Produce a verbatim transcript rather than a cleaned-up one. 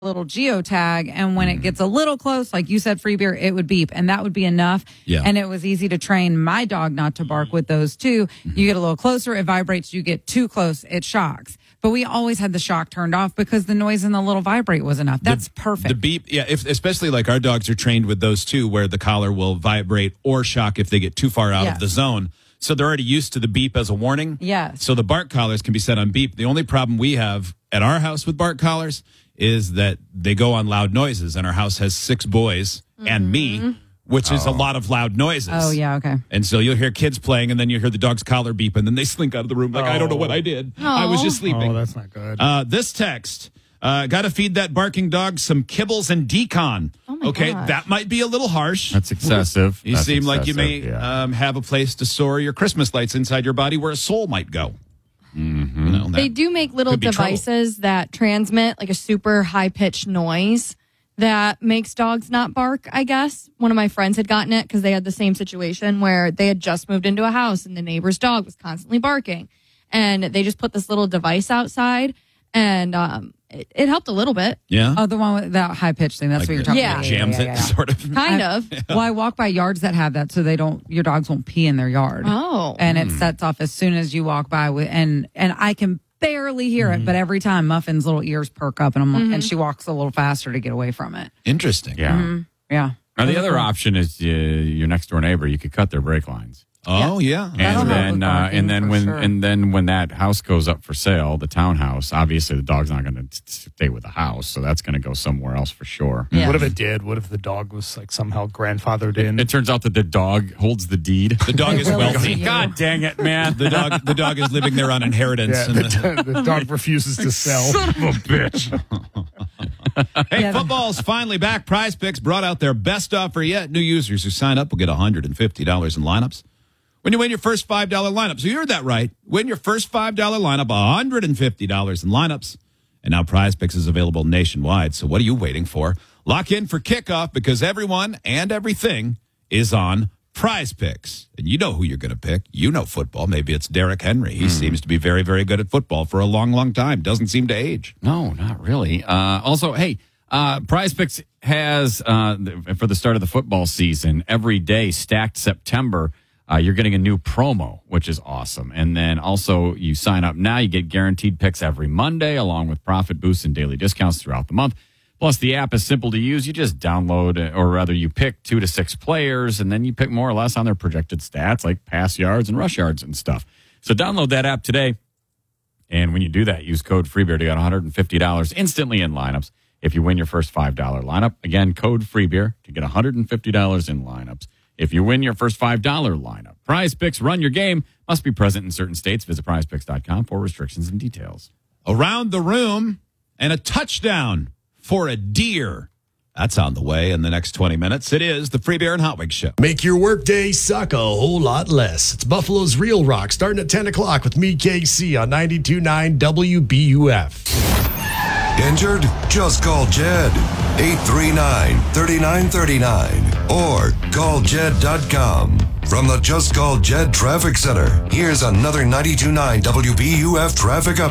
little geotag, and when it gets a little close, like you said, free beer, it would beep, and that would be enough. Yeah. And it was easy to train my dog not to bark with those too. Mm-hmm. You get a little closer, it vibrates. You get too close, it shocks. But we always had the shock turned off because the noise in the little vibrate was enough. That's the, perfect. The beep, yeah, if, especially like our dogs are trained with those too, where the collar will vibrate or shock if they get too far out yes. of the zone. So they're already used to the beep as a warning. Yes. So the bark collars can be set on beep. The only problem we have at our house with bark collars is that they go on loud noises, and our house has six boys mm-hmm. and me, which oh. is a lot of loud noises. Oh, yeah, okay. And so you'll hear kids playing, and then you hear the dog's collar beep, and then they slink out of the room like, oh. I don't know what I did. Oh. I was just sleeping. Oh, that's not good. Uh, this text, uh, got to feed that barking dog some kibbles and decon. Oh my okay, gosh. That might be a little harsh. That's excessive. You That's seem like you may yeah. um, have a place to store your Christmas lights inside your body where a soul might go. Mm-hmm. You know, they do make little devices trouble. that transmit like a super high-pitched noise that makes dogs not bark, I guess. One of my friends had gotten it because they had the same situation where they had just moved into a house and the neighbor's dog was constantly barking. And they just put this little device outside, and um, it, it helped a little bit. Yeah. Oh, the one with that high pitched thing. That's like what you're talking yeah. about. Jams yeah, yeah, it, yeah. sort of. Kind I, of. Yeah. Well, I walk by yards that have that so they don't, your dogs won't pee in their yard. Oh. And it sets off as soon as you walk by with, and, and I can barely hear mm-hmm. it, but every time Muffin's little ears perk up, and I'm mm-hmm. and she walks a little faster to get away from it. Interesting. Yeah. Mm-hmm. Yeah. Now, the other option is uh, your next door neighbor. You could cut their brake lines. Oh yeah, and then uh, and then when sure. and then when that house goes up for sale, the townhouse, obviously the dog's not going to stay with the house, so that's going to go somewhere else for sure. Yeah. What if it did? What if the dog was like somehow grandfathered in? It, it turns out that the dog holds the deed. The dog is wealthy. God dang it, man! The dog the dog is living there on inheritance. Yeah, and the, the, the dog refuses to sell. Son of a bitch. Hey, yeah, football's finally back. Prize Picks brought out their best offer yet. New users who sign up will get one hundred fifty dollars in lineups when you win your first five dollar lineup. So you heard that right. Win your first five dollar lineup, one hundred fifty dollars in lineups. And now Prize Picks is available nationwide. So what are you waiting for? Lock in for kickoff because everyone and everything is on Prize Picks. And you know who you're going to pick. You know football. Maybe it's Derrick Henry. He mm. seems to be very, very good at football for a long, long time. Doesn't seem to age. No, not really. Uh, also, hey, uh, Prize Picks has, uh, for the start of the football season, every day stacked September, Uh, you're getting a new promo, which is awesome. And then also you sign up now, you get guaranteed picks every Monday, along with profit boosts and daily discounts throughout the month. Plus, the app is simple to use. You just download, or rather you pick two to six players, and then you pick more or less on their projected stats, like pass yards and rush yards and stuff. So download that app today. And when you do that, use code FREEBEER to get one hundred fifty dollars instantly in lineups if you win your first five dollar lineup. Again, code FREEBEER to get one hundred fifty dollars in lineups if you win your first five dollar lineup. Prize Picks, run your game. Must be present in certain states. Visit prize picks dot com for restrictions and details. Around the room and a touchdown for a deer. That's on the way in the next twenty minutes. It is the Free Beer and Hot Wings Show. Make your workday suck a whole lot less. It's Buffalo's Real Rock starting at ten o'clock with me, K C, on ninety-two point nine W B U F. Injured? Just call Jed. eight three nine, three nine three nine or call jed dot com. From the Just Call Jed Traffic Center, here's another ninety-two point nine W B U F traffic update.